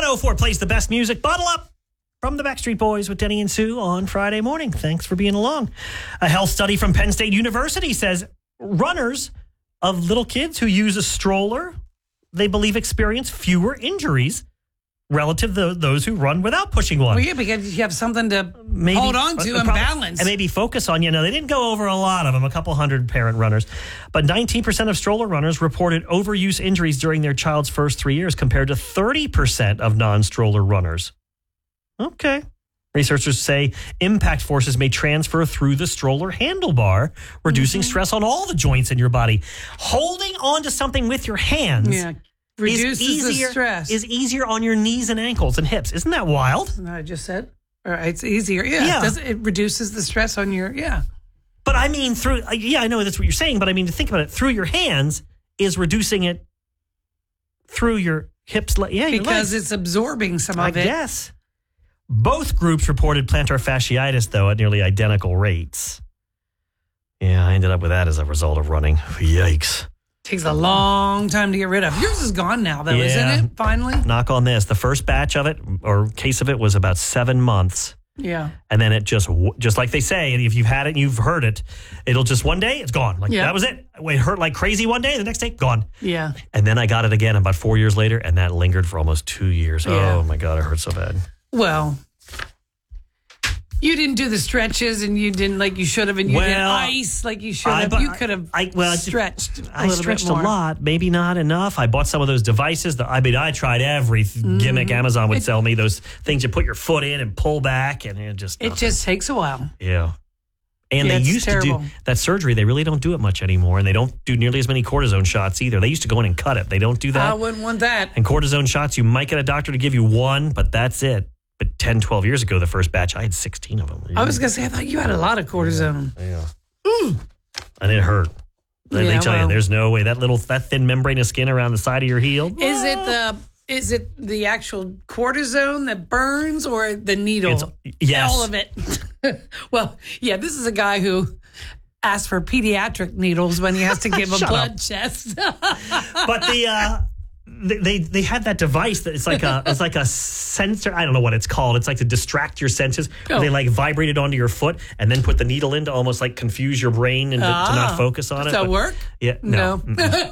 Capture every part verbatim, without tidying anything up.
oh four plays the best music. Bottle up from the Backstreet Boys with Denny and Sue on Friday morning. Thanks for being along. A health study from Penn State University says runners of little kids who use a stroller, they believe experience fewer injuries relative to those who run without pushing one. Well, yeah, because you have something to maybe, hold on to uh, and probably, balance. And maybe focus on. You know, they didn't go over a lot of them, a couple hundred parent runners. But nineteen percent of stroller runners reported overuse injuries during their child's first three years compared to thirty percent of non-stroller runners. Okay. Researchers say impact forces may transfer through the stroller handlebar, reducing mm-hmm. stress on all the joints in your body. Holding on to something with your hands yeah. reduces is easier, the stress. is easier on your knees and ankles and hips. Isn't that wild? Isn't that what I just said? All right, it's easier. Yeah. yeah. It, does, it reduces the stress on your, yeah. But I mean, through, yeah, I know that's what you're saying, but I mean, to think about it, through your hands is reducing it through your hips. Yeah, because it's absorbing some I of it. I guess. Both groups reported plantar fasciitis, though, at nearly identical rates. Yeah, I ended up with that as a result of running. Yikes. Takes a long time to get rid of. Yours is gone now, though, yeah. isn't it? Finally? Knock on this. The first batch of it, or case of it, was about seven months. Yeah. And then it just, just like they say, if you've had it and you've heard it, it'll just one day, it's gone. Like, yeah. that was it. It hurt like crazy one day, the next day, gone. Yeah. And then I got it again about four years later, and that lingered for almost two years. Yeah. Oh, my God, it hurt so bad. Well, you didn't do the stretches, and you didn't like you should have, and you well, didn't ice like you should have. I, you could have I, well, stretched. A I stretched a lot, maybe not enough. I bought some of those devices. That I mean, I tried every mm. gimmick Amazon would it, sell me. Those things you put your foot in and pull back, and it just it nothing. just takes a while. Yeah. And yeah, they used terrible. to do that surgery. They really don't do it much anymore. And they don't do nearly as many cortisone shots either. They used to go in and cut it. They don't do that. I wouldn't want that. And cortisone shots, you might get a doctor to give you one, but that's it. But ten, twelve years ago, the first batch, I had sixteen of them. I was going to say, I thought you had a lot of cortisone. Yeah. yeah. And it hurt. And yeah, they tell well, you, there's no way. That little, that thin membrane of skin around the side of your heel. Is it the... Is it the actual cortisone that burns or the needle? It's, yes. All of it. Well, yeah, this is a guy who asked for pediatric needles when he has to give a blood up. test. But the uh, they, they they had that device that it's like a it's like a sensor. I don't know what it's called. It's like to distract your senses. Oh. They like vibrate it onto your foot and then put the needle in to almost like confuse your brain and to, ah, to not focus on does it. Does that but, work? Yeah, no. No.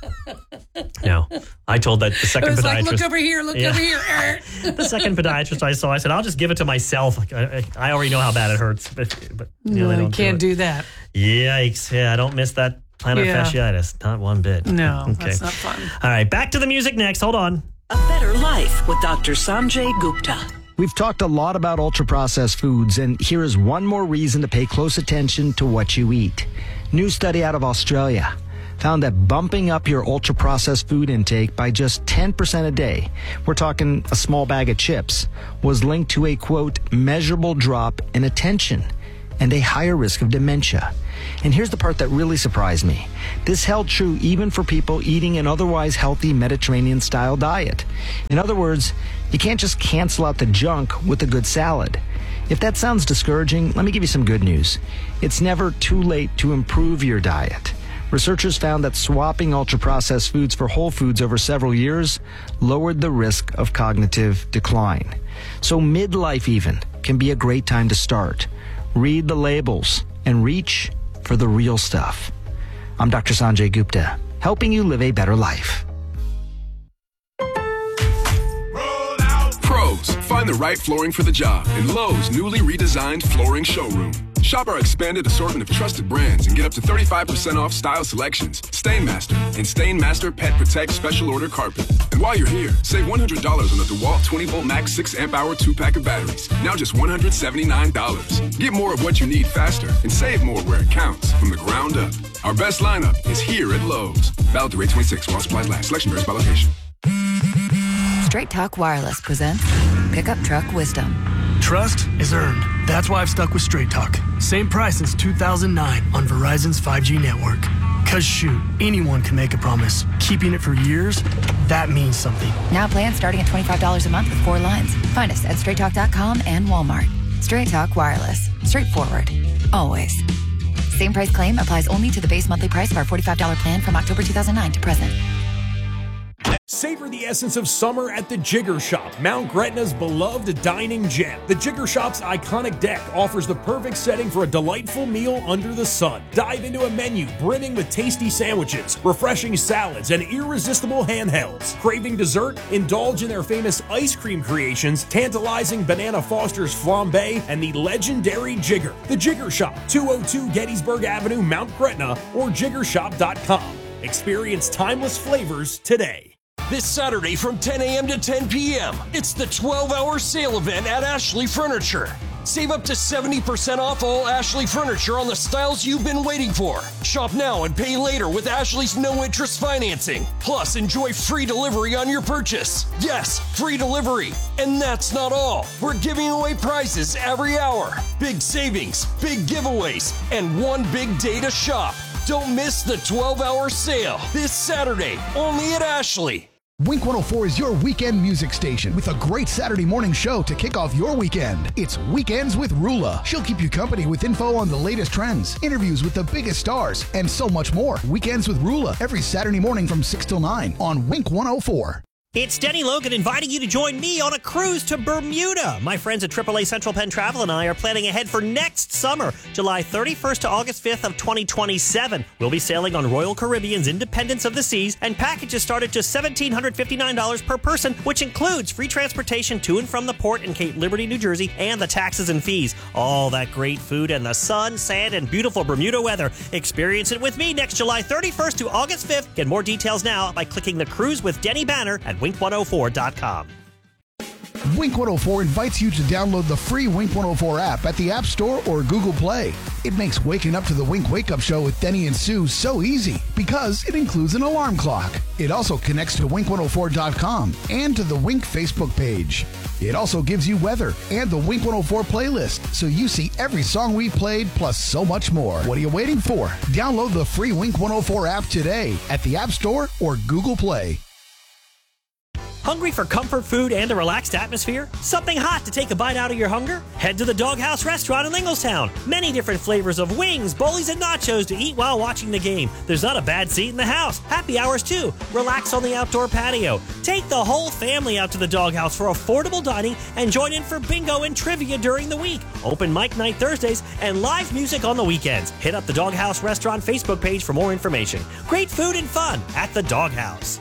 No. I told that the second it was podiatrist. Like, look over here, look yeah. over here. The second podiatrist I saw, I said, I'll just give it to myself. Like, I, I already know how bad it hurts. But, but you know, no, they don't you can't do, do that. Yikes. Yeah, I don't miss that plantar yeah. fasciitis. Not one bit. No, okay. that's not fun. All right, back to the music next. Hold on. A Better Life with Doctor Sanjay Gupta. We've talked a lot about ultra-processed foods, and here is one more reason to pay close attention to what you eat. New study out of Australia found that bumping up your ultra-processed food intake by just ten percent a day, we're talking a small bag of chips, was linked to a, quote, measurable drop in attention and a higher risk of dementia. And here's the part that really surprised me. This held true even for people eating an otherwise healthy Mediterranean-style diet. In other words, you can't just cancel out the junk with a good salad. If that sounds discouraging, let me give you some good news. It's never too late to improve your diet. Researchers found that swapping ultra-processed foods for whole foods over several years lowered the risk of cognitive decline. So midlife even can be a great time to start. Read the labels and reach for the real stuff. I'm Doctor Sanjay Gupta, helping you live a better life. Pros, find the right flooring for the job in Lowe's newly redesigned flooring showroom. Shop our expanded assortment of trusted brands and get up to thirty-five percent off style selections, Stainmaster, and Stainmaster Pet Protect Special Order Carpet. And while you're here, save one hundred dollars on the DeWalt twenty volt Max six amp hour two pack of batteries. Now just one hundred seventy-nine dollars. Get more of what you need faster and save more where it counts from the ground up. Our best lineup is here at Lowe's. Valid through eight twenty-six while supplies last. Selection varies by location. Straight Talk Wireless presents Pickup Truck Wisdom. Trust is earned. That's why I've stuck with Straight Talk. Same price since two thousand nine on Verizon's five G network. Cause shoot, anyone can make a promise. Keeping it for years, that means something. Now plans starting at twenty-five dollars a month with four lines. Find us at straight talk dot com and Walmart. Straight Talk Wireless. Straightforward. Always. Same price claim applies only to the base monthly price of our forty-five dollars plan from October two thousand nine to present. Savor the essence of summer at the Jigger Shop, Mount Gretna's beloved dining gem. The Jigger Shop's iconic deck offers the perfect setting for a delightful meal under the sun. Dive into a menu brimming with tasty sandwiches, refreshing salads, and irresistible handhelds. Craving dessert? Indulge in their famous ice cream creations, tantalizing Banana Foster's flambe, and the legendary Jigger. The Jigger Shop, two oh two Gettysburg Avenue, Mount Gretna, or jigger shop dot com. Experience timeless flavors today. This Saturday from ten a.m. to ten p.m., it's the twelve-hour sale event at Ashley Furniture. Save up to seventy percent off all Ashley Furniture on the styles you've been waiting for. Shop now and pay later with Ashley's no-interest financing. Plus, enjoy free delivery on your purchase. Yes, free delivery. And that's not all. We're giving away prizes every hour. Big savings, big giveaways, and one big day to shop. Don't miss the twelve-hour sale this Saturday, only at Ashley. Wink one oh four is your weekend music station with a great Saturday morning show to kick off your weekend. It's Weekends with Rula. She'll keep you company with info on the latest trends, interviews with the biggest stars, and so much more. Weekends with Rula every Saturday morning from six till nine on Wink one oh four. It's Denny Logan inviting you to join me on a cruise to Bermuda. My friends at triple A Central Penn Travel and I are planning ahead for next summer, July thirty-first to August fifth of twenty twenty-seven. We'll be sailing on Royal Caribbean's Independence of the Seas, and packages start at just one thousand seven hundred fifty-nine dollars per person, which includes free transportation to and from the port in Cape Liberty, New Jersey, and the taxes and fees. All that great food and the sun, sand, and beautiful Bermuda weather. Experience it with me next July thirty-first to August fifth. Get more details now by clicking the Cruise with Denny banner at wink one oh four dot com. Wink one oh four invites you to download the free Wink one oh four app at the App Store or Google Play. It makes waking up to the Wink Wake Up Show with Denny and Sue so easy because it includes an alarm clock. It also connects to wink one oh four dot com and to the Wink Facebook page. It also gives you weather and the Wink one oh four playlist, so you see every song we played plus so much more. What are you waiting for? Download the free Wink one oh four app today at the App Store or Google Play. Hungry for comfort food and a relaxed atmosphere? Something hot to take a bite out of your hunger? Head to the Doghouse Restaurant in Ingalstown. Many different flavors of wings, bowlies, and nachos to eat while watching the game. There's not a bad seat in the house. Happy hours too. Relax on the outdoor patio. Take the whole family out to the Doghouse for affordable dining and join in for bingo and trivia during the week. Open mic night Thursdays and live music on the weekends. Hit up the Doghouse Restaurant Facebook page for more information. Great food and fun at the Doghouse.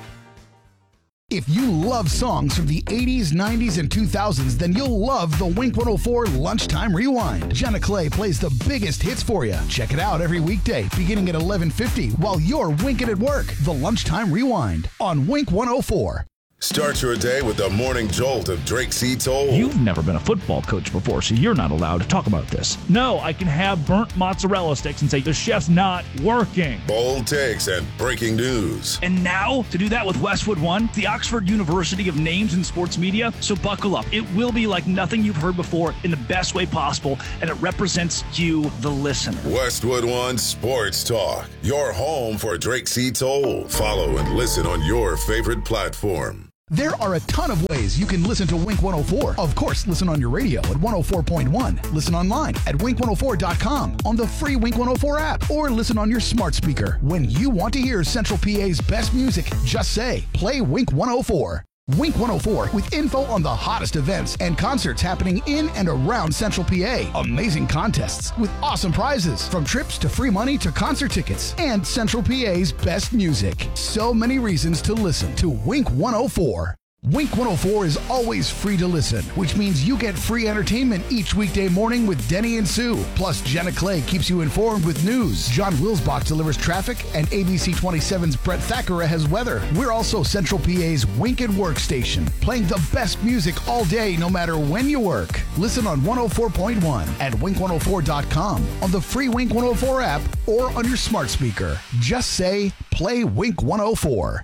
If you love songs from the eighties, nineties, and two thousands, then you'll love the Wink one oh four Lunchtime Rewind. Jenna Clay plays the biggest hits for you. Check it out every weekday, beginning at eleven fifty, while you're winking at work. The Lunchtime Rewind on Wink one oh four. Start your day with the morning jolt of Drake C. Toll. You've never been a football coach before, so you're not allowed to talk about this. No, I can have burnt mozzarella sticks and say the chef's not working. Bold takes and breaking news. And now, to do that with Westwood One, the Oxford University of Names in Sports Media, so buckle up. It will be like nothing you've heard before in the best way possible, and it represents you, the listener. Westwood One Sports Talk, your home for Drake C. Toll. Follow and listen on your favorite platform. There are a ton of ways you can listen to Wink one oh four. Of course, listen on your radio at one oh four point one. Listen online at wink one oh four dot com, on the free Wink one oh four app, or listen on your smart speaker. When you want to hear Central P A's best music, just say, play Wink one oh four. Wink one oh four with info on the hottest events and concerts happening in and around Central P A. Amazing contests with awesome prizes, from trips to free money to concert tickets, and Central P A's best music. So many reasons to listen to Wink one oh four. Wink one oh four is always free to listen, which means you get free entertainment each weekday morning with Denny and Sue. Plus, Jenna Clay keeps you informed with news. John Wilsbach delivers traffic, and A B C twenty-seven's Brett Thackeray has weather. We're also Central P A's Wink and Work station, playing the best music all day, no matter when you work. Listen on one oh four point one at wink one oh four dot com, on the free Wink one oh four app, or on your smart speaker. Just say, play Wink one oh four.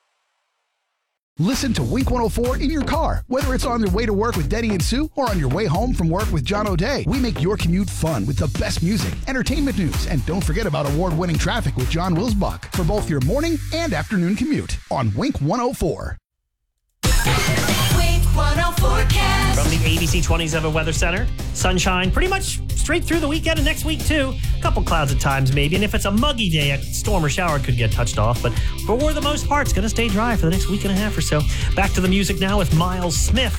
Listen to Wink one oh four in your car, whether it's on your way to work with Denny and Sue or on your way home from work with John O'Day. We make your commute fun with the best music, entertainment news, and don't forget about award-winning traffic with John Wilsbach for both your morning and afternoon commute on Wink one oh four. Wink one oh four Cast. From the A B C twenty-seven Weather Center, sunshine pretty much straight through the weekend and next week, too. A couple clouds at times, maybe. And if it's a muggy day, a storm or shower could get touched off. But for the most part, it's going to stay dry for the next week and a half or so. Back to the music now with Miles Smith.